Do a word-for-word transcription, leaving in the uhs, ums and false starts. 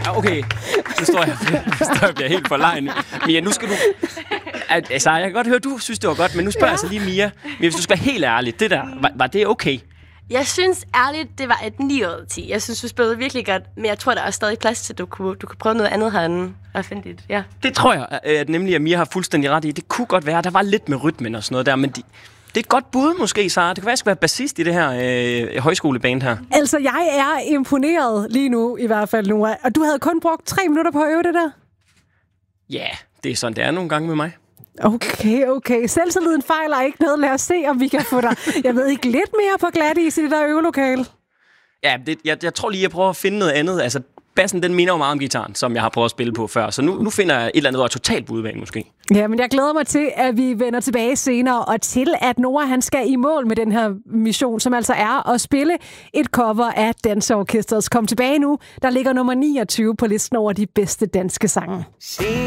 Okay, nu står jeg, nu står jeg bliver helt forlegen. Mia, nu skal du... Altså, jeg kan godt høre, du synes, det var godt, men nu spørger ja. jeg så lige Mia. Mia, hvis du skal være helt ærlig, det der, var, var det okay? Jeg synes ærligt, det var et ni ud af ti. Jeg synes, du spillede virkelig godt, men jeg tror, der er stadig plads til, at du kunne, du kunne prøve noget andet herinde. Og finde dit, ja. Det tror jeg, at nemlig at Mia har fuldstændig ret i. Det kunne godt være, der var lidt med rytmen og sådan noget der, men de, det er et godt bud måske, Sara. Det kan være, at jeg skal være bassist i det her øh, højskoleband her. Altså, jeg er imponeret lige nu, i hvert fald nu. Og du havde kun brugt tre minutter på at øve det der? Ja, det er sådan, det er nogle gange med mig. Okay, okay. Selvtilliden fejler ikke noget. Lad os se, om vi kan få dig, jeg ved ikke, lidt mere på glatis i det der øvelokale. Ja, det, jeg, jeg tror lige, jeg prøver at finde noget andet. Altså, bassen, den minder jo meget om gitaren, som jeg har prøvet at spille på før. Så nu, nu finder jeg et eller andet, der er totalt udvalg måske. Ja, men jeg glæder mig til, at vi vender tilbage senere, og til, at Noah han skal i mål med den her mission, som altså er at spille et cover af Danseorkestrets Kom tilbage nu. Der ligger nummer niogtyve på listen over de bedste danske sange.